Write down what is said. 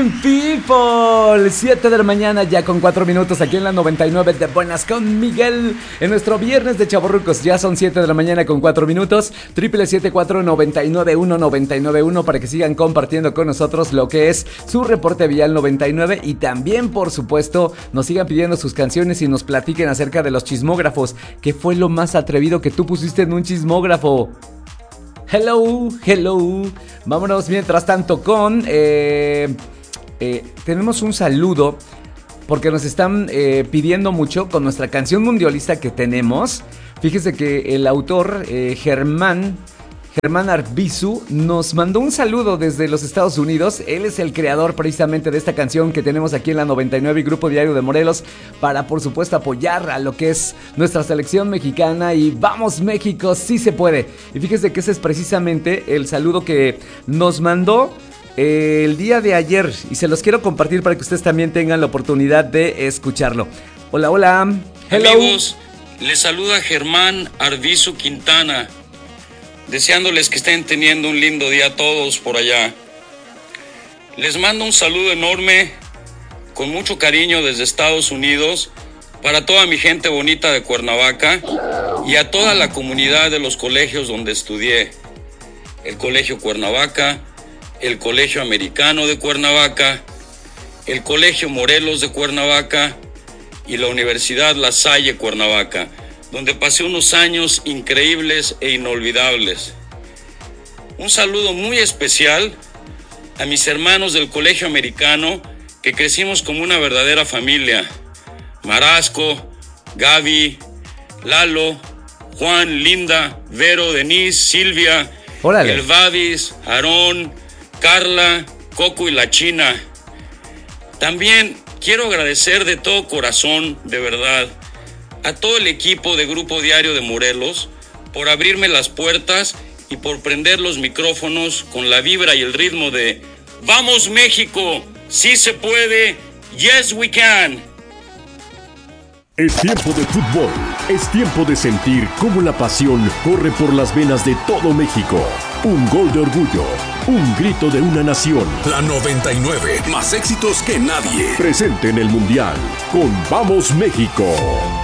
morning, people. 7 de la mañana ya con 4 minutos aquí en la 99 de Buenas con Miguel. En nuestro viernes de chavorrucos ya son 7 de la mañana con 4 minutos. 774-991-991 para que sigan compartiendo con nosotros lo que es su reporte vial 99. Y también, por supuesto, nos sigan pidiendo sus canciones y nos platiquen acerca de los chismógrafos. ¿Qué fue lo más atrevido que tú pusiste en un chismógrafo? Hello, hello. Vámonos mientras tanto con... tenemos un saludo porque nos están pidiendo mucho con nuestra canción mundialista que tenemos. Fíjese que el autor Germán Arbizu nos mandó un saludo desde los Estados Unidos. Él es el creador precisamente de esta canción que tenemos aquí en la 99 y Grupo Diario de Morelos para, por supuesto, apoyar a lo que es nuestra selección mexicana. Y vamos México, sí se puede. Y fíjese que ese es precisamente el saludo que nos mandó el día de ayer y se los quiero compartir para que ustedes también tengan la oportunidad de escucharlo. Hola, hola. Hello. Amigos, les saluda Germán Arbizu Quintana, deseándoles que estén teniendo un lindo día todos por allá. Les mando un saludo enorme, con mucho cariño desde Estados Unidos, para toda mi gente bonita de Cuernavaca y a toda la comunidad de los colegios donde estudié. El Colegio Cuernavaca, el Colegio Americano de Cuernavaca, el Colegio Morelos de Cuernavaca y la Universidad La Salle Cuernavaca, donde pasé unos años increíbles e inolvidables. Un saludo muy especial a mis hermanos del Colegio Americano, que crecimos como una verdadera familia. Marasco, Gaby, Lalo, Juan, Linda, Vero, Denise, Silvia, órale, El Babis, Aarón, Carla, Coco y la China. También quiero agradecer de todo corazón, de verdad, a todo el equipo de Grupo Diario de Morelos por abrirme las puertas y por prender los micrófonos con la vibra y el ritmo de ¡Vamos México! ¡Sí se puede! ¡Yes we can! Es tiempo de fútbol. Es tiempo de sentir cómo la pasión corre por las venas de todo México. Un gol de orgullo. Un grito de una nación. La 99. Más éxitos que nadie. Presente en el Mundial con Vamos México.